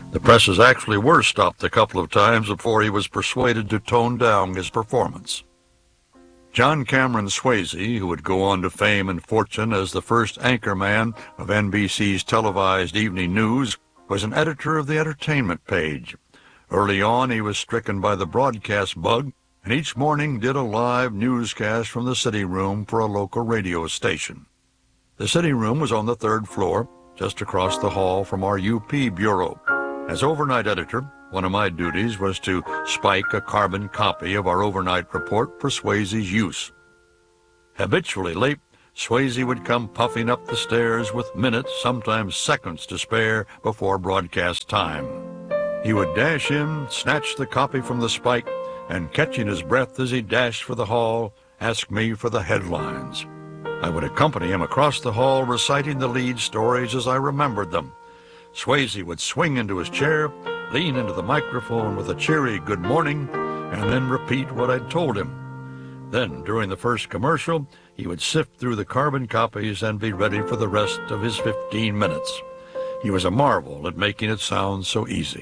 The presses actually were stopped a couple of times before he was persuaded to tone down his performance. John Cameron Swayze, who would go on to fame and fortune as the first anchorman of NBC's televised evening news, was an editor of the entertainment page. Early on, he was stricken by the broadcast bug, and each morning did a live newscast from the city room for a local radio station. The city room was on the third floor, just across the hall from our UP bureau. As overnight editor, one of my duties was to spike a carbon copy of our overnight report for Swayze's use. Habitually late, Swayze would come puffing up the stairs with minutes, sometimes seconds to spare before broadcast time. He would dash in, snatch the copy from the spike, and catching his breath as he dashed for the hall, ask me for the headlines. I would accompany him across the hall, reciting the lead stories as I remembered them. Swayze would swing into his chair, lean into the microphone with a cheery good morning, and then repeat what I'd told him. Then, during the first commercial, he would sift through the carbon copies and be ready for the rest of his 15 minutes. He was a marvel at making it sound so easy.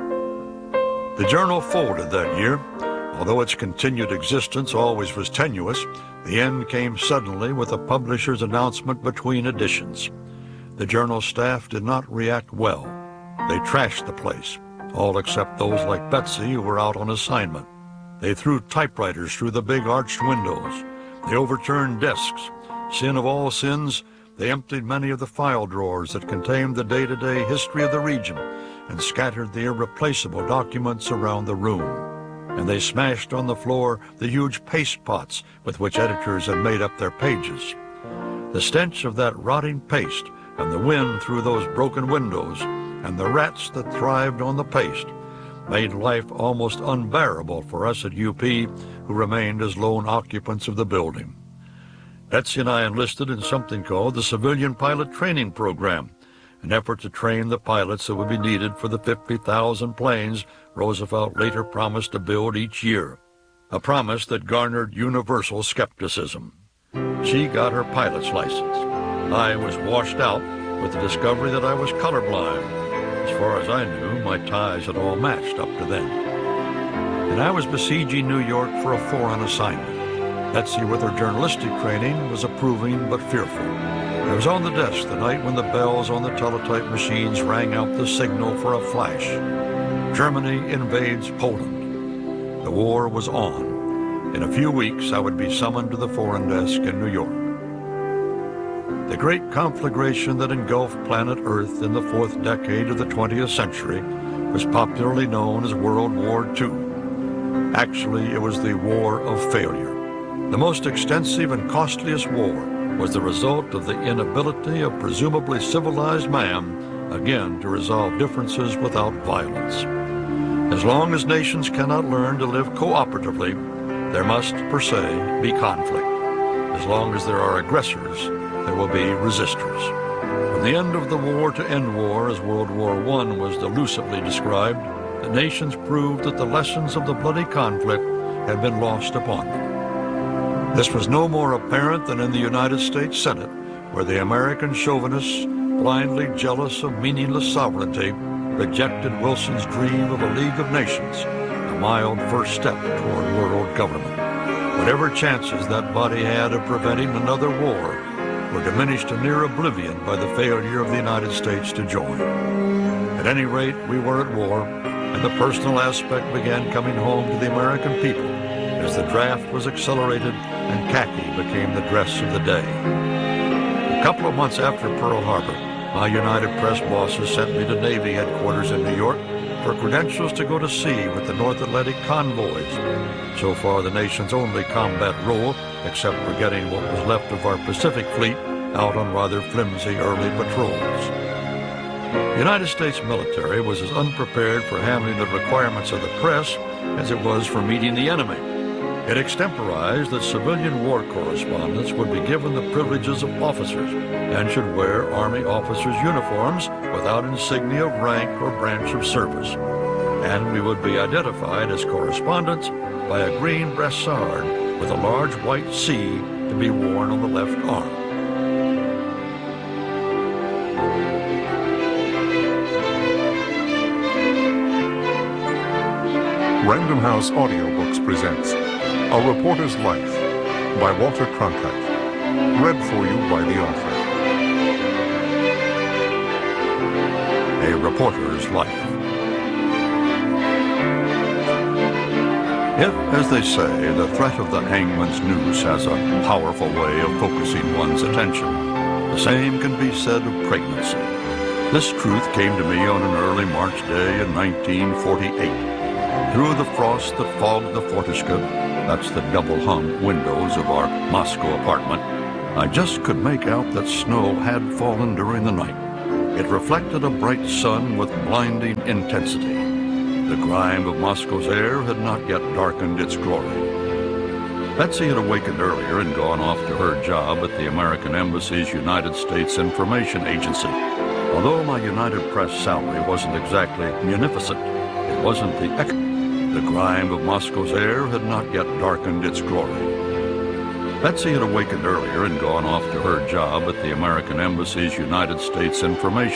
The Journal folded that year. Although its continued existence always was tenuous, the end came suddenly with the publisher's announcement between editions. The Journal staff did not react well. They trashed the place, all except those like Betsy who were out on assignment. They threw typewriters through the big arched windows. They overturned desks. Sin of all sins, they emptied many of the file drawers that contained the day-to-day history of the region and scattered the irreplaceable documents around the room. And they smashed on the floor the huge paste pots with which editors had made up their pages. The stench of that rotting paste and the wind through those broken windows and the rats that thrived on the paste made life almost unbearable for us at UP, who remained as lone occupants of the building. Betsy and I enlisted in something called the Civilian Pilot Training Program, an effort to train the pilots that would be needed for the 50,000 planes Roosevelt later promised to build each year, a promise that garnered universal skepticism. She got her pilot's license. I was washed out with the discovery that I was colorblind. As far as I knew, my ties had all matched up to then. And I was besieging New York for a foreign assignment. Betsy, with her journalistic training, was approving but fearful. I was on the desk the night when the bells on the teletype machines rang out the signal for a flash. Germany invades Poland. The war was on. In a few weeks, I would be summoned to the foreign desk in New York. The great conflagration that engulfed planet Earth in the fourth decade of the 20th century was popularly known as World War II. Actually, it was the War of Failure. The most extensive and costliest war was the result of the inability of presumably civilized man, again, to resolve differences without violence. As long as nations cannot learn to live cooperatively, there must, per se, be conflict. As long as there are aggressors, there will be resistors. From the end of the war to end war, as World War I was delusively described, the nations proved that the lessons of the bloody conflict had been lost upon them. This was no more apparent than in the United States Senate, where the American chauvinists, blindly jealous of meaningless sovereignty, rejected Wilson's dream of a League of Nations, a mild first step toward world government. Whatever chances that body had of preventing another war were diminished to near oblivion by the failure of the United States to join. At any rate, we were at war, and the personal aspect began coming home to the American people as the draft was accelerated and khaki became the dress of the day. A couple of months after Pearl Harbor, my United Press bosses sent me to Navy headquarters in New York for credentials to go to sea with the North Atlantic convoys, so far the nation's only combat role, except for getting what was left of our Pacific fleet out on rather flimsy early patrols. The United States military was as unprepared for handling the requirements of the press as it was for meeting the enemy. It extemporized that civilian war correspondents would be given the privileges of officers and should wear Army officers' uniforms without insignia of rank or branch of service. And we would be identified as correspondents by a green brassard with a large white C to be worn on the left arm. Random House Audiobooks presents A Reporter's Life by Walter Cronkite. Read for you by the author. A Reporter's Life. If, as they say, the threat of the hangman's noose has a powerful way of focusing one's attention, the same can be said of pregnancy. This truth came to me on an early March day in 1948. Through the frost that fogged the Fortishka, that's the double-hung windows of our Moscow apartment, I just could make out that snow had fallen during the night. It reflected a bright sun with blinding intensity. The grime of Moscow's air had not yet darkened its glory. Betsy had awakened earlier and gone off to her job at the American Embassy's United States Information Agency. Although my United Press salary wasn't exactly munificent, it wasn't the grime of Moscow's air had not yet darkened its glory. Betsy had awakened earlier and gone off to her job at the American Embassy's United States Information